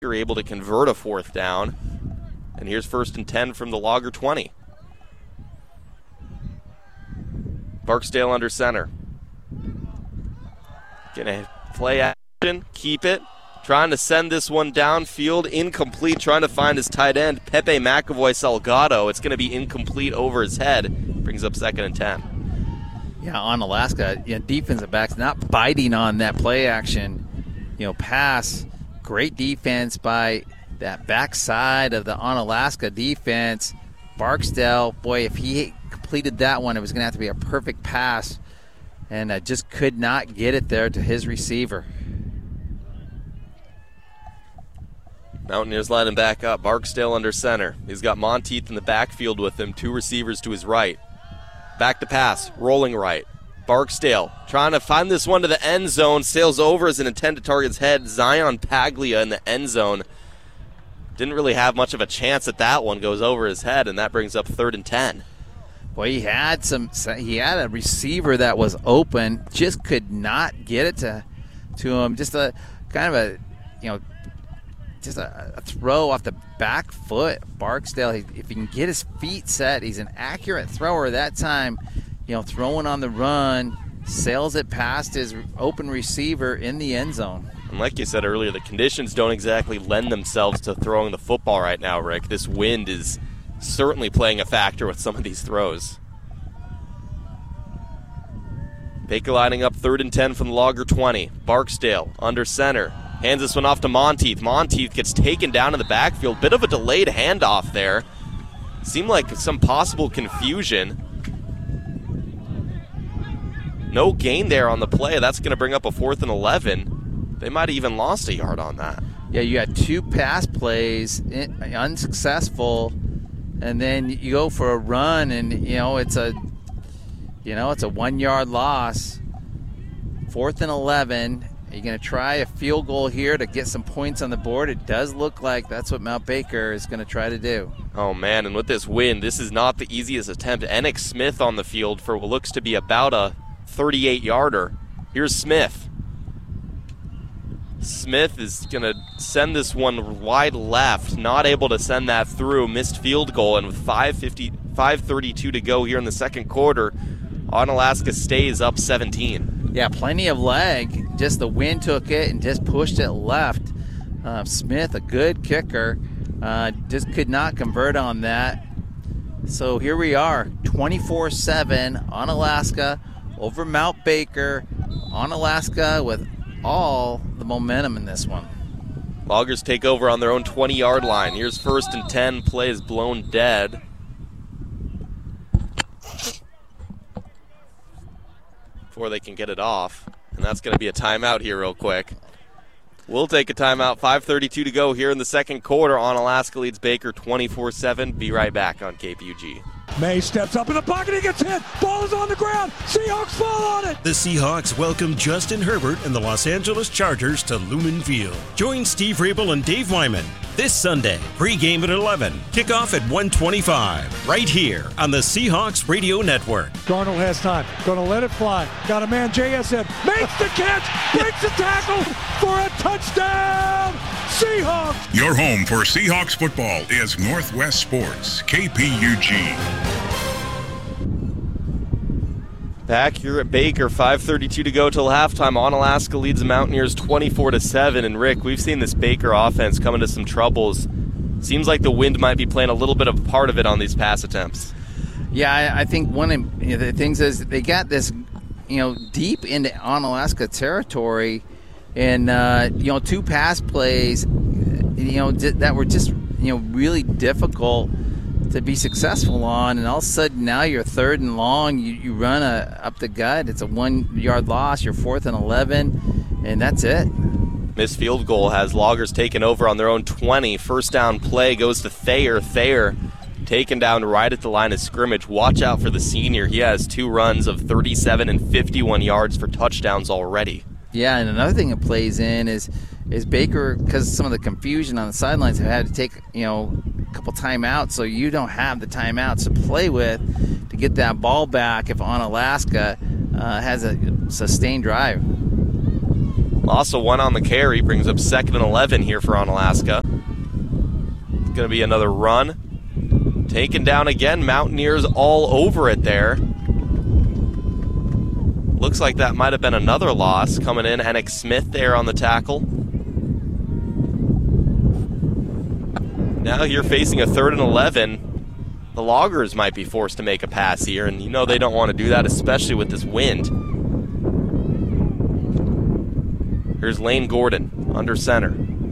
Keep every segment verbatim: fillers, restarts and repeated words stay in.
You're able to convert a fourth down. And here's first and ten from the Lager twenty. Barksdale under center. Gonna play action, keep it. Trying to send this one downfield, incomplete, trying to find his tight end, Pepe McAvoy Salgado. It's going to be incomplete over his head. Brings up second and ten. Yeah, on Alaska, you know, defensive backs not biting on that play action, you know, pass. Great defense by that backside of the Onalaska defense. Barksdale, boy, if he completed that one, it was going to have to be a perfect pass, and uh, just could not get it there to his receiver. Mountaineers lining back up. Barksdale under center. He's got Monteith in the backfield with him. Two receivers to his right. Back to pass. Rolling right. Barksdale trying to find this one to the end zone. Sails over as an intended target's head. Zion Paglia in the end zone. Didn't really have much of a chance at that one. Goes over his head, and that brings up third and ten. Boy, he had some. He had a receiver that was open. Just could not get it to, to him. Just a kind of a, you know, just a, a throw off the back foot. Barksdale, he, if he can get his feet set, he's an accurate thrower that time. You know, throwing on the run, sails it past his open receiver in the end zone. And like you said earlier, the conditions don't exactly lend themselves to throwing the football right now, Rick. This wind is certainly playing a factor with some of these throws. Baker lining up third and ten from the Lager twenty. Barksdale under center. Hands this one off to Monteith. Monteith gets taken down in the backfield. Bit of a delayed handoff there. Seemed like some possible confusion. No gain there on the play. That's going to bring up a fourth and eleven. They might have even lost a yard on that. Yeah, you had two pass plays, in, unsuccessful, and then you go for a run, and you know it's a, you know it's a one-yard loss. Fourth and eleven. Are you going to try a field goal here to get some points on the board? It does look like that's what Mount Baker is going to try to do. Oh, man, and with this win, this is not the easiest attempt. Enoch Smith on the field for what looks to be about a thirty-eight yarder. Here's Smith. Smith is going to send this one wide left, not able to send that through. Missed field goal, and with five thirty-two to go here in the second quarter, Onalaska stays up seventeen. Yeah, plenty of leg. Just the wind took it and just pushed it left. Uh, Smith, a good kicker, uh, just could not convert on that. So here we are, twenty-four seven, Onalaska over Mount Baker. Onalaska with all the momentum in this one. Loggers take over on their own twenty-yard line. Here's first and ten. Play is blown dead. Before they can get it off. And that's going to be a timeout here real quick. We'll take a timeout. five thirty-two to go here in the second quarter. Onalaska leads Baker twenty-four seven. Be right back on K P U G. May steps up in the pocket, he gets hit, ball is on the ground, Seahawks fall on it! The Seahawks welcome Justin Herbert and the Los Angeles Chargers to Lumen Field. Join Steve Rabel and Dave Wyman this Sunday, pregame at eleven, kickoff at one twenty-five, right here on the Seahawks Radio Network. Darnold has time, gonna let it fly, got a man, J S N, makes the catch, breaks the tackle for a touchdown! Seahawks! Your home for Seahawks football is Northwest Sports, K P U G. Back here at Baker, five thirty-two to go till halftime. Onalaska leads the Mountaineers twenty-four to seven. And Rick, we've seen this Baker offense come into some troubles. Seems like the wind might be playing a little bit of a part of it on these pass attempts. Yeah, I, I think one of you know, the things is they got this, you know, deep into Onalaska territory, and uh, you know, two pass plays, you know, that were just you know really difficult to be successful on, and all of a sudden now you're third and long, you, you run a, up the gut, it's a one-yard loss, you're fourth and eleven, and that's it. Missed field goal has Loggers taken over on their own twenty. First down play goes to Thayer. Thayer taken down right at the line of scrimmage. Watch out for the senior. He has two runs of thirty-seven and fifty-one yards for touchdowns already. Yeah, and another thing that plays in is is Baker, because of some of the confusion on the sidelines, have had to take, you know, a couple timeouts, so you don't have the timeouts to play with to get that ball back if Onalaska uh, has a sustained drive. Loss of one on the carry, brings up second and eleven here for Onalaska. It's going to be another run. Taken down again, Mountaineers all over it there. Looks like that might have been another loss coming in. Enoch Smith there on the tackle. Now you're facing a third and eleven. The Loggers might be forced to make a pass here, and you know they don't want to do that, especially with this wind. Here's Lane Gordon under center.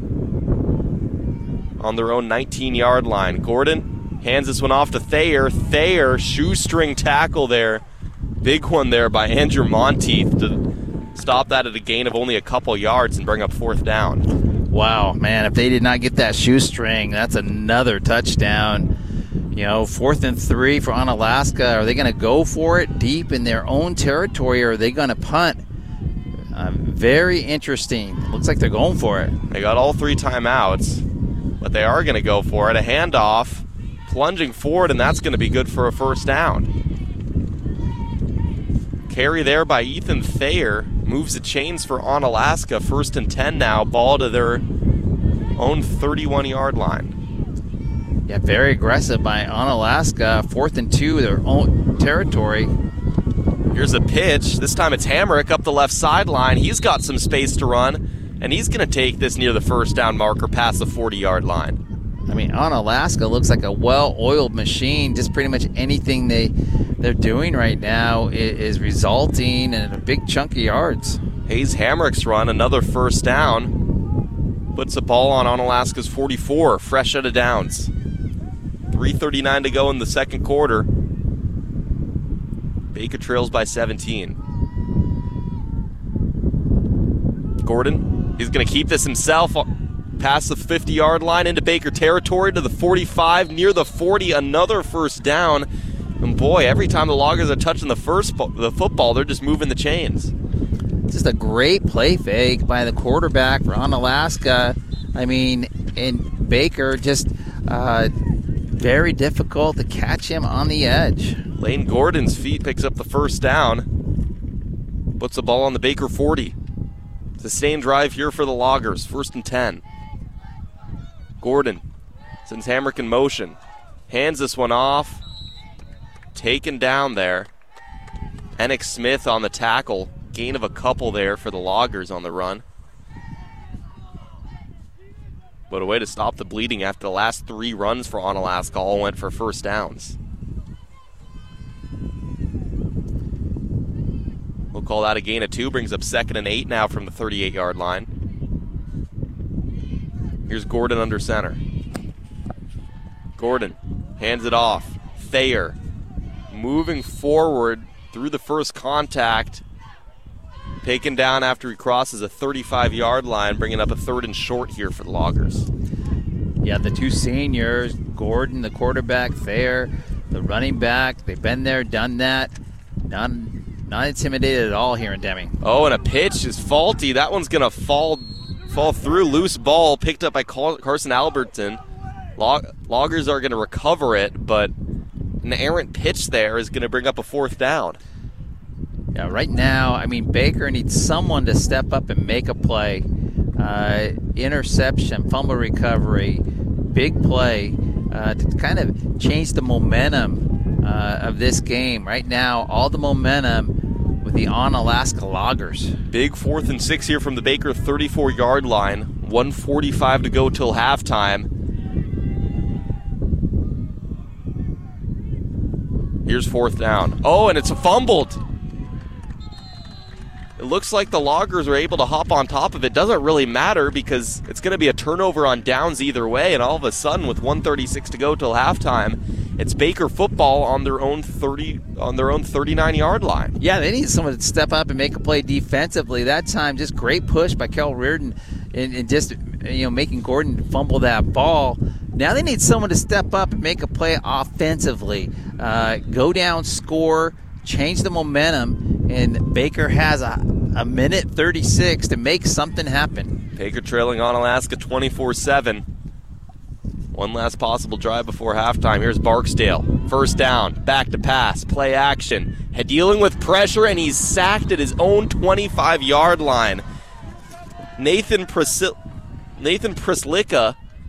On their own nineteen-yard line. Gordon hands this one off to Thayer. Thayer, shoestring tackle there. Big one there by Andrew Monteith to stop that at a gain of only a couple yards and bring up fourth down. Wow, man, if they did not get that shoestring, that's another touchdown. You know, fourth and three for Onalaska. Are they going to go for it deep in their own territory, or are they going to punt? Uh, very interesting. Looks like they're going for it. They got all three timeouts, but they are going to go for it. A handoff, plunging forward, and that's going to be good for a first down. Carry there by Ethan Thayer. Moves the chains for Onalaska. First and ten now. Ball to their own thirty-one-yard line. Yeah, very aggressive by Onalaska. Fourth and two, their own territory. Here's a pitch. This time it's Hamrick up the left sideline. He's got some space to run, and he's going to take this near the first down marker past the forty-yard line. I mean, Onalaska looks like a well-oiled machine. Just pretty much anything they, they're doing right now is, is resulting in a big chunk of yards. Hayes Hamrick's run, another first down. Puts the ball on Onalaska's forty-four, fresh out of downs. three thirty-nine to go in the second quarter. Baker trails by seventeen. Gordon, he's going to keep this himself past the fifty-yard line into Baker territory to the forty-five, near the forty, another first down. And boy, every time the Loggers are touching the first fo- the football, they're just moving the chains. Just a great play fake by the quarterback for Onalaska. I mean, and Baker just uh, very difficult to catch him on the edge. Lane Gordon's feet picks up the first down. Puts the ball on the Baker forty. Sustained drive here for the Loggers. First and ten. Gordon sends Hamrick in motion. Hands this one off. Taken down there. Enoch Smith on the tackle. Gain of a couple there for the Loggers on the run. But a way to stop the bleeding after the last three runs for Onalaska all went for first downs. We'll call that a gain of two. Brings up second and eight now from the thirty-eight-yard line. Here's Gordon under center. Gordon hands it off. Thayer moving forward through the first contact. Taken down after he crosses a thirty-five-yard line, bringing up a third and short here for the Loggers. Yeah, the two seniors, Gordon, the quarterback, Thayer, the running back, they've been there, done that. Not, not intimidated at all here in Deming. Oh, and a pitch is faulty. That one's going to fall fall through. Loose ball picked up by Carson Albertson. Log- Loggers are going to recover it, but an errant pitch there is going to bring up a fourth down. Yeah, right now, I mean, Baker needs someone to step up and make a play. Uh, interception, fumble recovery, big play uh, to kind of change the momentum uh, of this game. Right now, all the momentum with the Onalaska Loggers. Big fourth and six here from the Baker thirty-four-yard line. one forty-five to go till halftime. Here's fourth down. Oh, and it's fumbled. It looks like the Loggers are able to hop on top of it. Doesn't really matter because it's going to be a turnover on downs either way. And all of a sudden, with one thirty-six to go till halftime, it's Baker football on their own thirty on their own thirty-nine-yard line. Yeah, they need someone to step up and make a play defensively. That time, just great push by Kel Reardon and, and just you know making Gordon fumble that ball. Now they need someone to step up and make a play offensively. Uh, go down, score, change the momentum, and Baker has a, a minute thirty-six to make something happen. Baker trailing Onalaska twenty-four seven. One last possible drive before halftime. Here's Barksdale. First down, back to pass, play action. Dealing with pressure, and he's sacked at his own twenty-five-yard line. Nathan Prisil- Nathan Prislicka